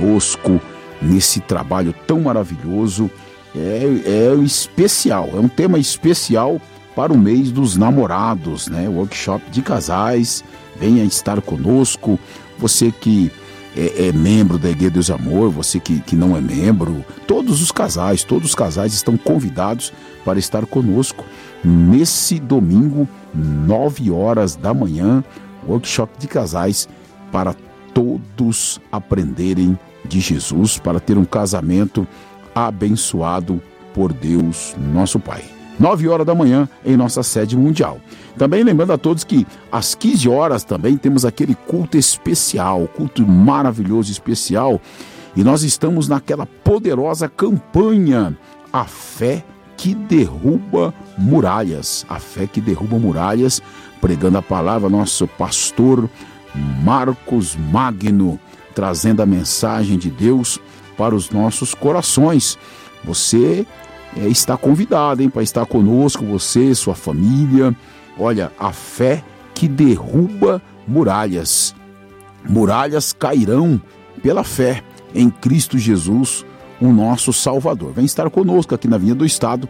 conosco nesse trabalho tão maravilhoso. É especial, é um tema especial para o mês dos namorados, né? Workshop de casais. Venha estar conosco. Você que é membro da Igreja Deus Amor, você que não é membro, todos os casais estão convidados para estar conosco nesse domingo, 9 horas da manhã, workshop de casais, para todos aprenderem de Jesus, para ter um casamento abençoado por Deus, nosso Pai. 9 horas da manhã em nossa sede mundial. Também lembrando a todos que às 15 horas também temos aquele culto especial, culto maravilhoso especial, e nós estamos naquela poderosa campanha, a fé que derruba muralhas, a fé que derruba muralhas, pregando a palavra, nosso pastor Marcos Magno, trazendo a mensagem de Deus para os nossos corações. Você está convidado, para estar conosco, você, sua família. Olha, a fé que derruba muralhas. Muralhas cairão pela fé em Cristo Jesus, o nosso Salvador. Vem estar conosco aqui na Avenida do Estado,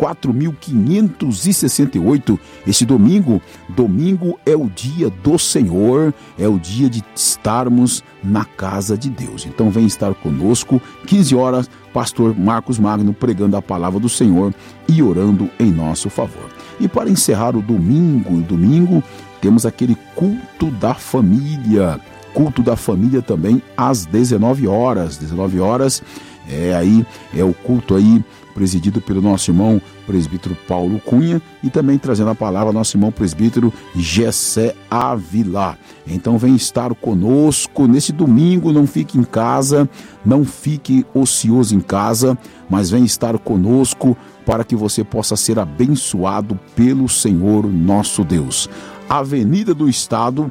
4.568. Esse domingo é o dia do Senhor, é o dia de estarmos na casa de Deus. Então vem estar conosco, 15 horas, pastor Marcos Magno pregando a palavra do Senhor e orando em nosso favor. E para encerrar o domingo temos aquele culto da família também às 19 horas. 19 horas é o culto aí presidido pelo nosso irmão presbítero Paulo Cunha e também trazendo a palavra nosso irmão presbítero Gessé Ávila. Então vem estar conosco nesse domingo, não fique em casa, não fique ocioso em casa, mas vem estar conosco para que você possa ser abençoado pelo Senhor nosso Deus. Avenida do Estado,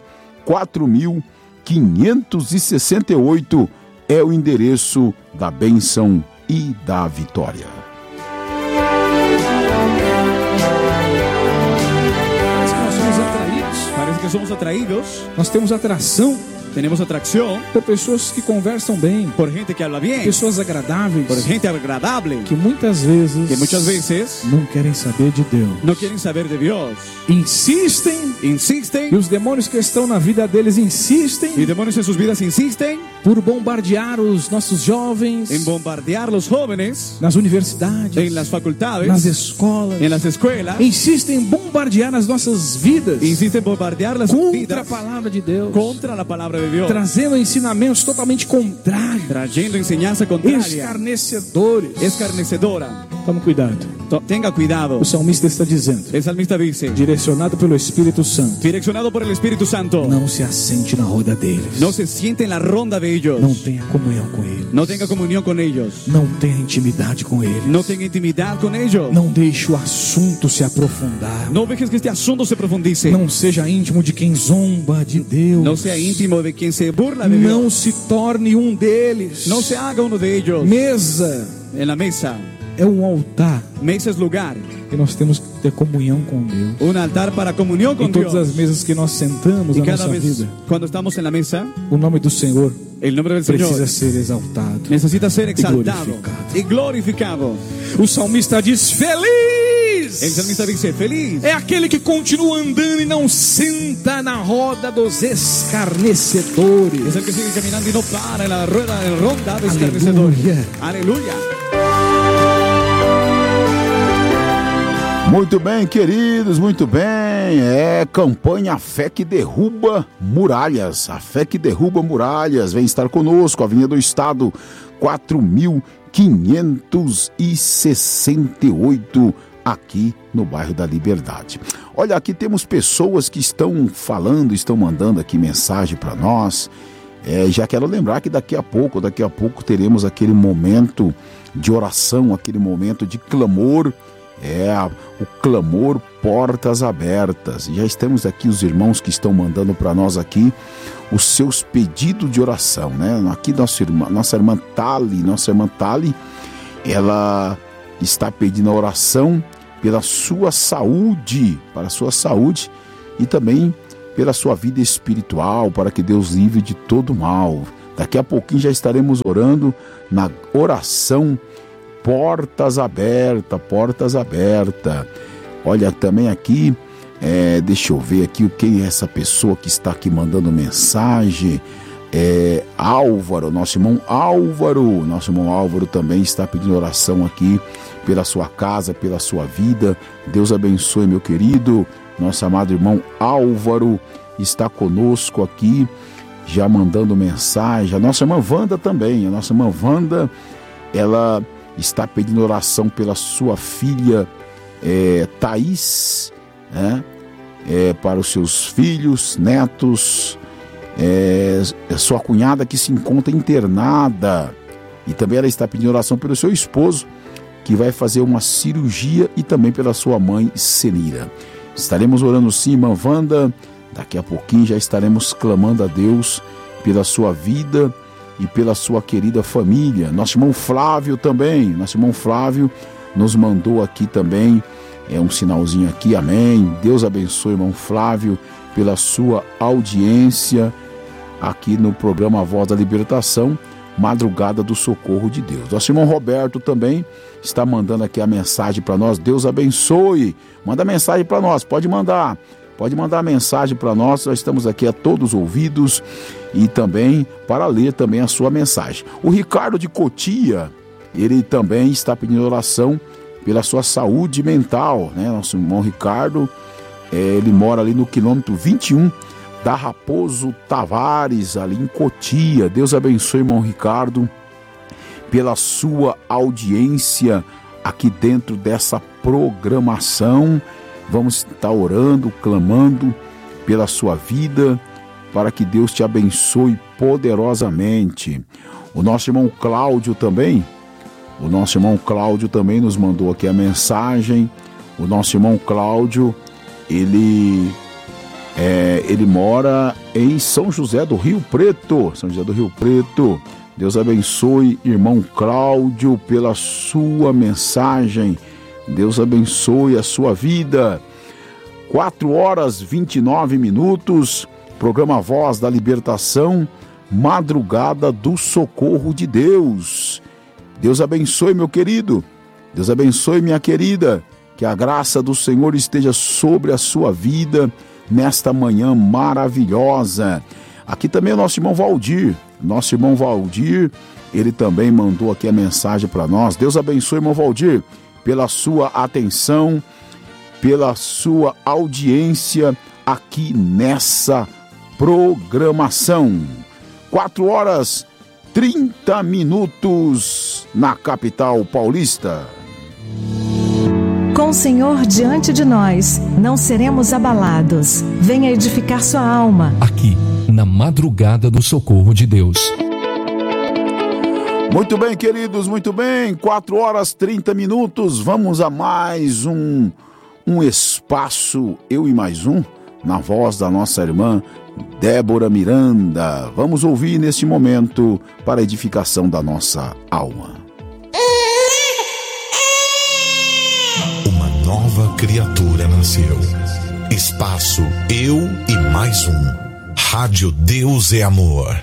4.568 é o endereço da bênção e da vitória. Parece que somos atraídos. Nós temos atração. Tenemos atracción por pessoas que conversam bem, por gente que habla bien, pessoas agradáveis, por gente agradable, que muitas vezes não querem saber de Deus, não querem saber de Deus, insistem, e os demônios que estão na vida deles insistem, e demônios em suas vidas insistem por bombardear os nossos jovens, em bombardear os jovens nas universidades, em las faculdades, nas escolas, em las escuelas, insistem em bombardear as nossas vidas, insistem em bombardear as contra vidas a palavra de Deus, contra a palavra de Deus, trazendo ensinamentos totalmente contrários, trazendo enseñanza contrária, escarnecedora. Tome cuidado. Tenga cuidado. O salmista está dizendo, o salmista dice, direcionado pelo Espírito Santo, não se assente na roda deles, não se siente na ronda de ellos, não tenha comunhão com eles, não tenha comunhão com eles, não tenha intimidade com eles, não tenha intimidade com eles, não deixe o assunto se aprofundar, não deixe que este assunto se profundize, não seja íntimo de quem zomba de Deus, não seja íntimo de quem se burla de Deus, não se torne um deles, não se haga um de ellos. Mesa em la mesa é um altar, mesa é lugar que nós temos que ter comunhão com Deus, um altar para comunhão com Deus. Em todas as mesas que nós sentamos na nossa vida, quando estamos na mesa, o nome do Senhor precisa ser exaltado, necessita ser exaltado e glorificado. O salmista diz: feliz! O salmista diz: feliz é aquele que continua andando e não senta na roda dos escarnecedores. É o que sigue caminhando e não para na ronda dos escarnecedores. Aleluia. Muito bem, queridos, muito bem. Campanha A Fé que Derruba Muralhas. A Fé que Derruba Muralhas. Vem estar conosco, Avenida do Estado, 4.568, aqui no bairro da Liberdade. Olha, aqui temos pessoas que estão falando, estão mandando aqui mensagem para nós. Já quero lembrar que daqui a pouco teremos aquele momento de oração, aquele momento de clamor. O clamor portas abertas. Já estamos aqui, os irmãos que estão mandando para nós aqui os seus pedidos de oração, né? Aqui nossa irmã Tali, ela está pedindo a oração pela sua saúde, e também pela sua vida espiritual, para que Deus livre de todo mal. Daqui a pouquinho já estaremos orando na oração Portas Abertas, Portas Abertas. Olha, também aqui, deixa eu ver aqui quem é essa pessoa que está aqui mandando mensagem. Álvaro, nosso irmão Álvaro também está pedindo oração aqui pela sua casa, pela sua vida. Deus abençoe, meu querido. Nosso amado irmão Álvaro está conosco aqui, já mandando mensagem. A nossa irmã Wanda também, ela está pedindo oração pela sua filha Thaís, né? Para os seus filhos, netos, sua cunhada que se encontra internada, e também ela está pedindo oração pelo seu esposo, que vai fazer uma cirurgia, e também pela sua mãe Senira. Estaremos orando sim, irmã Wanda. Daqui a pouquinho já estaremos clamando a Deus pela sua vida e pela sua querida família. Nosso irmão Flávio também, nos mandou aqui também um sinalzinho aqui, amém. Deus abençoe, irmão Flávio, pela sua audiência aqui no programa A Voz da Libertação, Madrugada do Socorro de Deus. Nosso irmão Roberto também está mandando aqui a mensagem para nós. Deus abençoe. Manda mensagem para nós, pode mandar a mensagem para nós estamos aqui a todos ouvidos, e também para ler também a sua mensagem. O Ricardo de Cotia, ele também está pedindo oração pela sua saúde mental, né? Nosso irmão Ricardo, ele mora ali no quilômetro 21 da Raposo Tavares, ali em Cotia. Deus abençoe, irmão Ricardo, pela sua audiência aqui dentro dessa programação. Vamos estar orando, clamando pela sua vida, para que Deus te abençoe poderosamente. O nosso irmão Cláudio também nos mandou aqui a mensagem. O nosso irmão Cláudio, ele mora em São José do Rio Preto. Deus abençoe, irmão Cláudio, pela sua mensagem. Deus abençoe a sua vida. 4h29, programa Voz da Libertação, Madrugada do Socorro de Deus. Deus abençoe, meu querido. Deus abençoe, minha querida. Que a graça do Senhor esteja sobre a sua vida nesta manhã maravilhosa. Aqui também o nosso irmão Valdir. Ele também mandou aqui a mensagem para nós. Deus abençoe, irmão Valdir, pela sua atenção, pela sua audiência aqui nessa programação. 4h30 na capital paulista. Com o Senhor diante de nós, não seremos abalados. Venha edificar sua alma. Aqui, na Madrugada do Socorro de Deus. Muito bem, queridos, muito bem. 4h30. Vamos a mais um espaço, Eu e Mais Um, na voz da nossa irmã Débora Miranda. Vamos ouvir neste momento para a edificação da nossa alma. Uma nova criatura nasceu. Espaço Eu e Mais Um. Rádio Deus é Amor.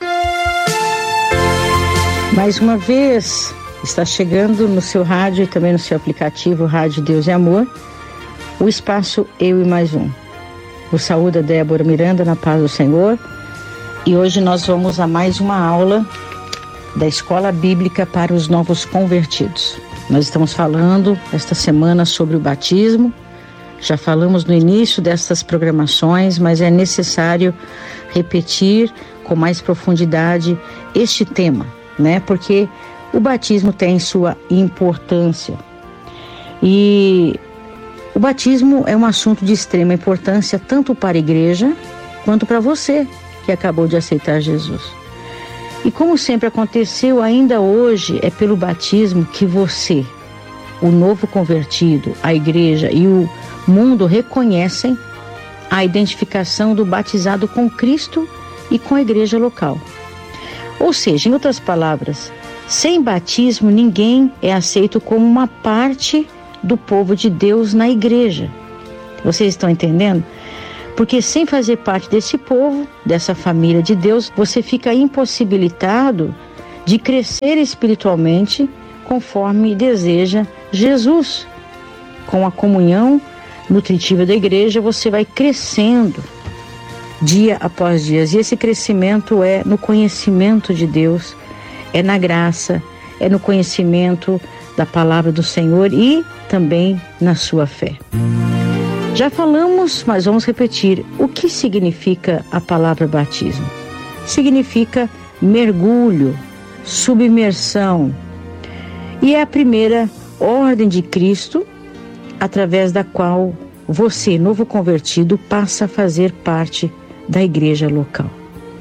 Mais uma vez, está chegando no seu rádio e também no seu aplicativo Rádio Deus é Amor, o espaço Eu e Mais Um. Eu saúdo a Débora Miranda na paz do Senhor, e hoje nós vamos a mais uma aula da Escola Bíblica para os Novos Convertidos. Nós estamos falando esta semana sobre o batismo. Já falamos no início destas programações, mas é necessário repetir com mais profundidade este tema, né? Porque o batismo tem sua importância. E o batismo é um assunto de extrema importância tanto para a igreja quanto para você que acabou de aceitar Jesus. E como sempre aconteceu, ainda hoje é pelo batismo que você, o novo convertido, a igreja e o mundo reconhecem a identificação do batizado com Cristo e com a igreja local. Ou seja, em outras palavras, sem batismo ninguém é aceito como uma parte do povo de Deus na igreja. Vocês estão entendendo? Porque sem fazer parte desse povo, dessa família de Deus, você fica impossibilitado de crescer espiritualmente conforme deseja Jesus. Com a comunhão nutritiva da igreja, você vai crescendo dia após dia. E esse crescimento é no conhecimento de Deus, é na graça, é no conhecimento da palavra do Senhor e também na sua fé. Já falamos, mas vamos repetir. O que significa a palavra batismo? Significa mergulho, submersão. E é a primeira ordem de Cristo, através da qual você, novo convertido, passa a fazer parte da igreja local.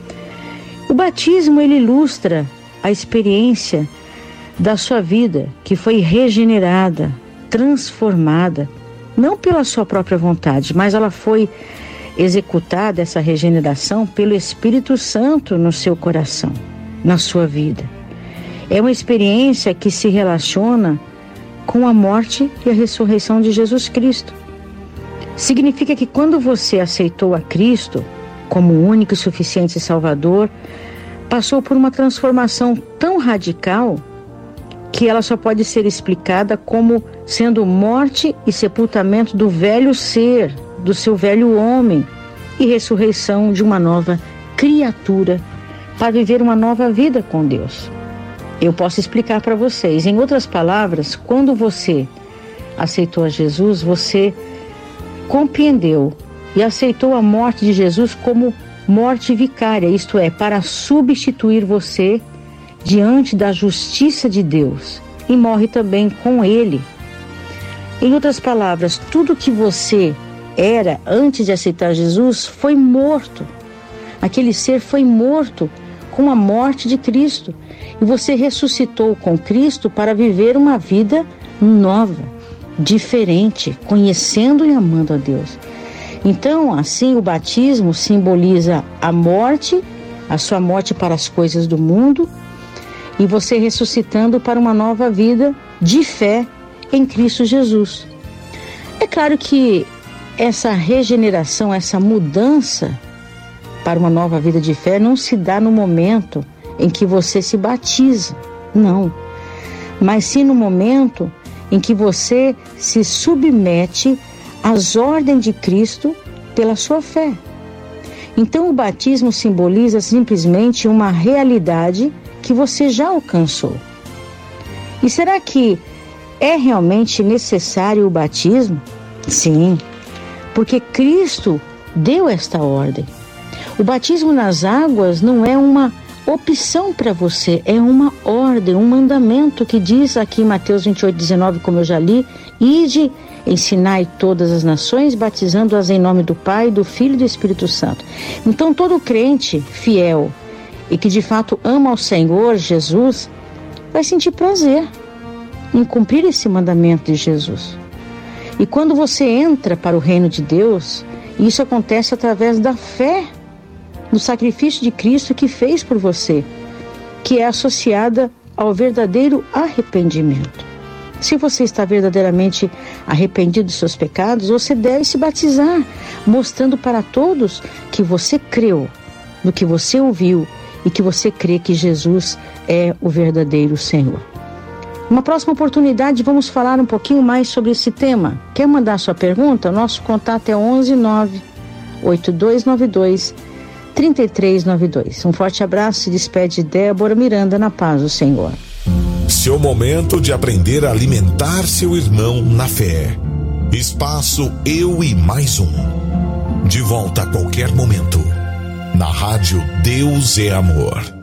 O batismo, ele ilustra a experiência da sua vida, que foi regenerada, transformada, não pela sua própria vontade, mas ela foi executada, essa regeneração, pelo Espírito Santo no seu coração, na sua vida. É uma experiência que se relaciona com a morte e a ressurreição de Jesus Cristo. Significa que quando você aceitou a Cristo como o único e suficiente Salvador, passou por uma transformação tão radical que ela só pode ser explicada como sendo morte e sepultamento do velho ser, do seu velho homem, e ressurreição de uma nova criatura para viver uma nova vida com Deus. Eu posso explicar para vocês. Em outras palavras, quando você aceitou a Jesus, você compreendeu e aceitou a morte de Jesus como morte vicária, isto é, para substituir você diante da justiça de Deus, e morre também com Ele. Em outras palavras, tudo que você era antes de aceitar Jesus foi morto. Aquele ser foi morto com a morte de Cristo, e você ressuscitou com Cristo para viver uma vida nova, diferente, conhecendo e amando a Deus. Então, assim, o batismo simboliza a morte, a sua morte para as coisas do mundo, e você ressuscitando para uma nova vida de fé em Cristo Jesus. É claro que essa regeneração, essa mudança para uma nova vida de fé não se dá no momento em que você se batiza, não. Mas sim no momento em que você se submete às ordens de Cristo pela sua fé. Então o batismo simboliza simplesmente uma realidade que você já alcançou. E será que é realmente necessário o batismo? Sim, porque Cristo deu esta ordem. O batismo nas águas não é uma opção para você, é uma ordem, um mandamento que diz aqui em Mateus 28:19, como eu já li: ide, ensinai todas as nações, batizando-as em nome do Pai, do Filho e do Espírito Santo. Então todo crente fiel e que de fato ama ao Senhor Jesus vai sentir prazer em cumprir esse mandamento de Jesus. E quando você entra para o reino de Deus, isso acontece através da fé no sacrifício de Cristo que fez por você, que é associada ao verdadeiro arrependimento. Se você está verdadeiramente arrependido dos seus pecados, você deve se batizar, mostrando para todos que você creu no que você ouviu e que você crê que Jesus é o verdadeiro Senhor. Numa próxima oportunidade vamos falar um pouquinho mais sobre esse tema. Quer mandar sua pergunta? Nosso contato é 119-8292-3392. Um forte abraço, se despede Débora Miranda, na paz do Senhor. Seu momento de aprender a alimentar seu irmão na fé. Espaço Eu e Mais Um. De volta a qualquer momento. Na rádio Deus é Amor.